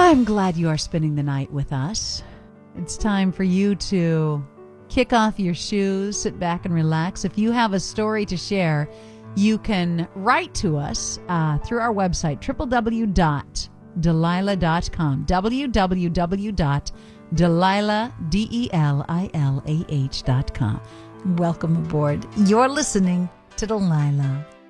I'm glad you are spending the night with us. It's time for you to kick off your shoes, sit back and relax. If you have a story to share, you can write to us through our website, www.delilah.com, www.delilah.com. Welcome aboard. You're listening to Delilah.